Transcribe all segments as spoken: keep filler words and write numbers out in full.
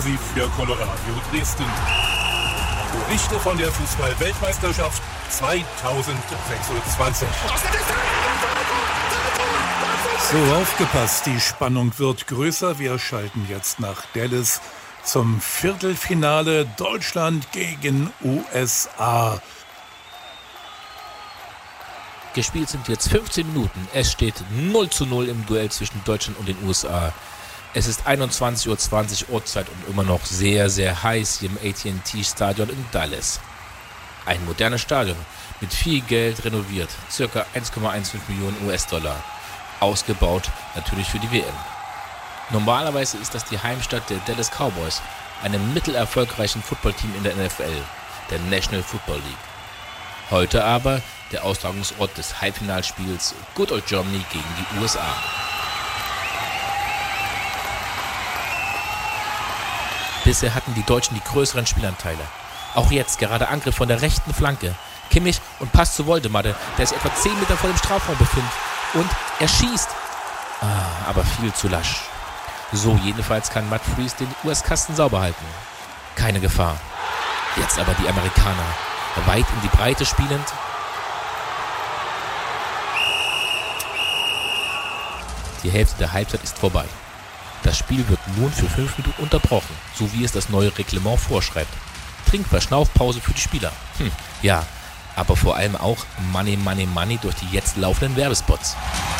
exklusiv für Colorado Dresden. Berichte von der Fußball-Weltmeisterschaft zweitausendsechsundzwanzig. So, aufgepasst, die Spannung wird größer. Wir schalten jetzt nach Dallas zum Viertelfinale Deutschland gegen U S A. Gespielt sind jetzt fünfzehn Minuten. Es steht null zu null im Duell zwischen Deutschland und den U S A. Es ist einundzwanzig Uhr zwanzig Uhrzeit und immer noch sehr, sehr heiß hier im A T and T-Stadion in Dallas. Ein modernes Stadion mit viel Geld renoviert, ca. eins Komma fünfzehn Millionen U S-Dollar. Ausgebaut natürlich für die W M. Normalerweise ist das die Heimstatt der Dallas Cowboys, einem mittelerfolgreichen Footballteam in der N F L, der National Football League. Heute aber der Austragungsort des Halbfinalspiels Good Old Germany gegen die U S A. Bisher hatten die Deutschen die größeren Spielanteile. Auch jetzt gerade Angriff von der rechten Flanke. Kimmich und Pass zu Woldemade, der sich etwa zehn Meter vor dem Strafraum befindet. Und er schießt. Ah, aber viel zu lasch. So jedenfalls kann Matt Freese den U S-Kasten sauber halten. Keine Gefahr. Jetzt aber die Amerikaner. Weit in die Breite spielend. Die Hälfte der Halbzeit ist vorbei. Das Spiel wird nun für fünf Minuten unterbrochen, so wie es das neue Reglement vorschreibt. Trinkverschnaufpause für die Spieler. Hm, ja, aber vor allem auch Money, Money, Money durch die jetzt laufenden Werbespots.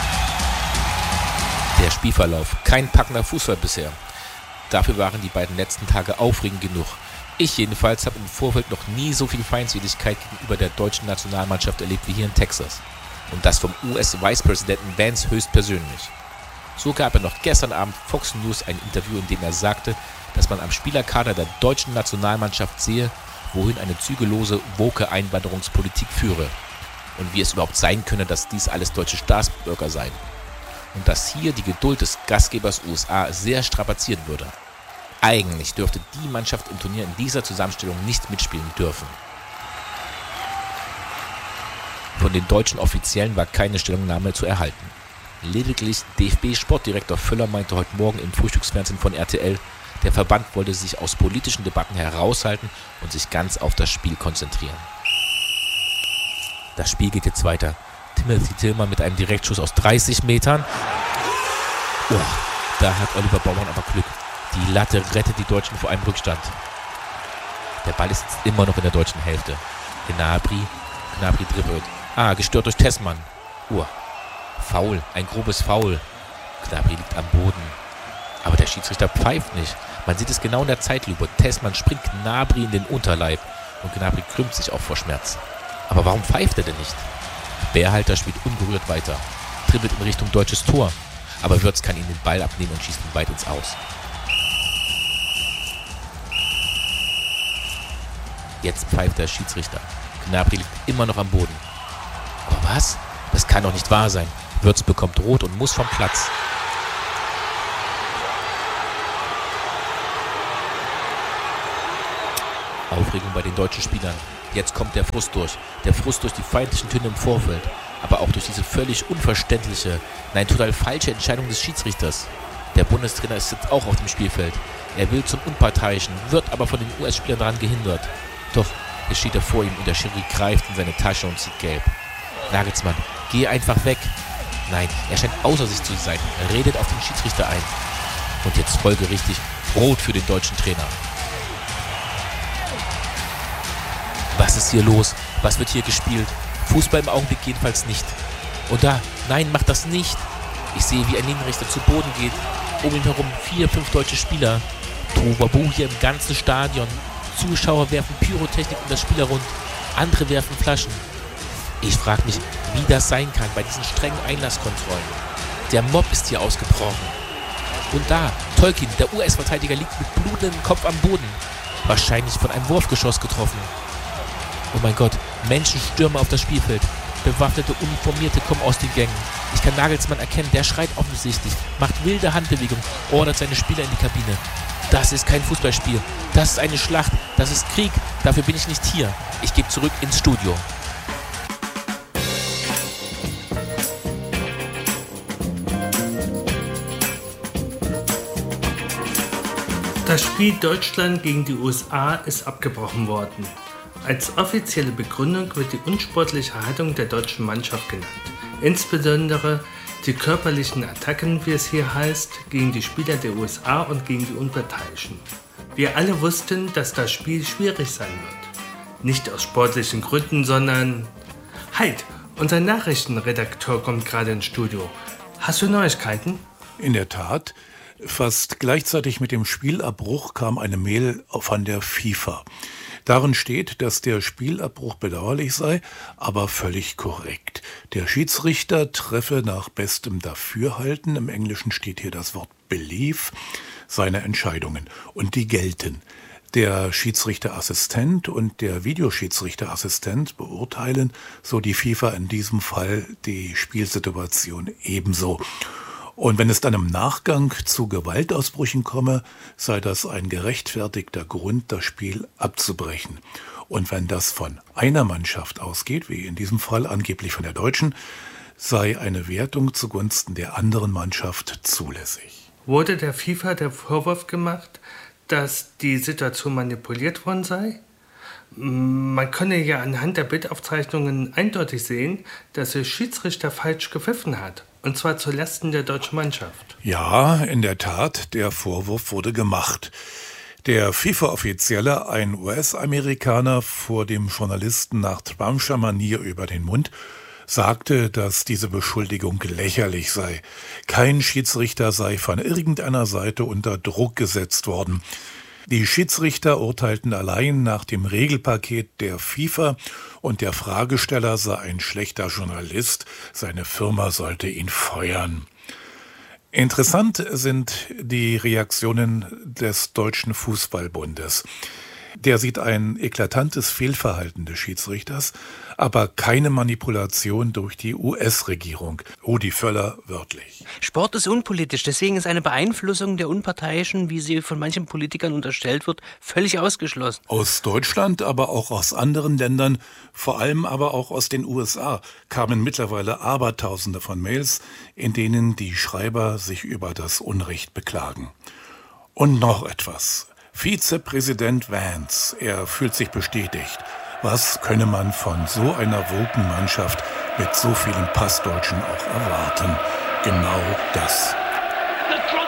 Der Spielverlauf, kein packender Fußball bisher. Dafür waren die beiden letzten Tage aufregend genug. Ich jedenfalls habe im Vorfeld noch nie so viel Feindseligkeit gegenüber der deutschen Nationalmannschaft erlebt wie hier in Texas. Und das vom U S-Vicepräsidenten Vance höchstpersönlich. So gab er noch gestern Abend Fox News ein Interview, in dem er sagte, dass man am Spielerkader der deutschen Nationalmannschaft sehe, wohin eine zügellose, woke Einwanderungspolitik führe. Und wie es überhaupt sein könne, dass dies alles deutsche Staatsbürger seien. Und dass hier die Geduld des Gastgebers U S A sehr strapazieren würde. Eigentlich dürfte die Mannschaft im Turnier in dieser Zusammenstellung nicht mitspielen dürfen. Von den deutschen Offiziellen war keine Stellungnahme zu erhalten. Lediglich D F B-Sportdirektor Völler meinte heute Morgen im Frühstücksfernsehen von R T L, der Verband wollte sich aus politischen Debatten heraushalten und sich ganz auf das Spiel konzentrieren. Das Spiel geht jetzt weiter. Timothy Tillmann mit einem Direktschuss aus dreißig Metern. Oh, da hat Oliver Baumann aber Glück. Die Latte rettet die Deutschen vor einem Rückstand. Der Ball ist jetzt immer noch in der deutschen Hälfte. Gnabry, Gnabry dribbelt. Ah, gestört durch Tessmann. Oh, Foul, ein grobes Foul. Gnabry liegt am Boden. Aber der Schiedsrichter pfeift nicht. Man sieht es genau in der Zeitlupe. Tessmann springt Gnabry in den Unterleib und Gnabry krümmt sich auch vor Schmerz. Aber warum pfeift er denn nicht? Bärhalter spielt ungerührt weiter. Dribbelt in Richtung deutsches Tor. Aber Würz kann ihm den Ball abnehmen und schießt ihn weit ins Aus. Jetzt pfeift der Schiedsrichter. Gnabry liegt immer noch am Boden. Aber was? Das kann doch nicht wahr sein. Würz bekommt Rot und muss vom Platz. Aufregung bei den deutschen Spielern. Jetzt kommt der Frust durch. Der Frust durch die feindlichen Töne im Vorfeld. Aber auch durch diese völlig unverständliche, nein, total falsche Entscheidung des Schiedsrichters. Der Bundestrainer ist jetzt auch auf dem Spielfeld. Er will zum Unparteiischen, wird aber von den U S-Spielern daran gehindert. Doch, jetzt steht er vor ihm und der Schiri greift in seine Tasche und zieht gelb. Nagelsmann, geh einfach weg. Nein, er scheint außer sich zu sein. Er redet auf den Schiedsrichter ein. Und jetzt folgerichtig Rot für den deutschen Trainer. Was ist hier los? Was wird hier gespielt? Fußball im Augenblick jedenfalls nicht. Und da, nein, macht das nicht. Ich sehe, wie ein Linienrichter zu Boden geht. Um ihn herum vier, fünf deutsche Spieler. Tohuwabohu hier im ganzen Stadion. Zuschauer werfen Pyrotechnik um das Spiel herum. Andere werfen Flaschen. Ich frage mich, wie das sein kann bei diesen strengen Einlasskontrollen. Der Mob ist hier ausgebrochen. Und da, Tolkien, der U S-Verteidiger, liegt mit blutendem Kopf am Boden. Wahrscheinlich von einem Wurfgeschoss getroffen. Oh mein Gott, Menschen stürmen auf das Spielfeld. Bewaffnete Uniformierte kommen aus den Gängen. Ich kann Nagelsmann erkennen, der schreit offensichtlich, macht wilde Handbewegungen, ordert seine Spieler in die Kabine. Das ist kein Fußballspiel. Das ist eine Schlacht. Das ist Krieg. Dafür bin ich nicht hier. Ich gebe zurück ins Studio. Das Spiel Deutschland gegen die U S A ist abgebrochen worden. Als offizielle Begründung wird die unsportliche Haltung der deutschen Mannschaft genannt. Insbesondere die körperlichen Attacken, wie es hier heißt, gegen die Spieler der U S A und gegen die Unparteiischen. Wir alle wussten, dass das Spiel schwierig sein wird. Nicht aus sportlichen Gründen, sondern... Halt, unser Nachrichtenredakteur kommt gerade ins Studio. Hast du Neuigkeiten? In der Tat. Fast gleichzeitig mit dem Spielabbruch kam eine Mail von der FIFA. Darin steht, dass der Spielabbruch bedauerlich sei, aber völlig korrekt. Der Schiedsrichter treffe nach bestem Dafürhalten, im Englischen steht hier das Wort believe, seine Entscheidungen. Und die gelten. Der Schiedsrichterassistent und der Videoschiedsrichterassistent beurteilen, so die FIFA in diesem Fall, die Spielsituation ebenso. Und wenn es dann im Nachgang zu Gewaltausbrüchen komme, sei das ein gerechtfertigter Grund, das Spiel abzubrechen. Und wenn das von einer Mannschaft ausgeht, wie in diesem Fall angeblich von der deutschen, sei eine Wertung zugunsten der anderen Mannschaft zulässig. Wurde der FIFA der Vorwurf gemacht, dass die Situation manipuliert worden sei? Man könne ja anhand der Bildaufzeichnungen eindeutig sehen, dass der Schiedsrichter falsch gepfiffen hat. Und zwar zulasten der deutschen Mannschaft. Ja, in der Tat, der Vorwurf wurde gemacht. Der FIFA-Offizielle, ein U S-Amerikaner, fuhr dem Journalisten nach Trumpscher Manier über den Mund, sagte, dass diese Beschuldigung lächerlich sei. Kein Schiedsrichter sei von irgendeiner Seite unter Druck gesetzt worden. Die Schiedsrichter urteilten allein nach dem Regelpaket der FIFA und der Fragesteller sei ein schlechter Journalist, seine Firma sollte ihn feuern. Interessant sind die Reaktionen des Deutschen Fußballbundes. Der sieht ein eklatantes Fehlverhalten des Schiedsrichters, aber keine Manipulation durch die U S-Regierung. Rudi Völler wörtlich. Sport ist unpolitisch, deswegen ist eine Beeinflussung der Unparteiischen, wie sie von manchen Politikern unterstellt wird, völlig ausgeschlossen. Aus Deutschland, aber auch aus anderen Ländern, vor allem aber auch aus den U S A, kamen mittlerweile Abertausende von Mails, in denen die Schreiber sich über das Unrecht beklagen. Und noch etwas. Vizepräsident Vance, er fühlt sich bestätigt. Was könne man von so einer woken Mannschaft mit so vielen Passdeutschen auch erwarten? Genau das.